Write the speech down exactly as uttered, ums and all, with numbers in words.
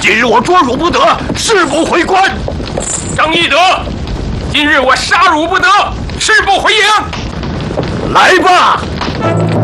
今日我捉汝不得，誓不回关。 张翼德，今日我杀汝不得，誓不回营。 来吧！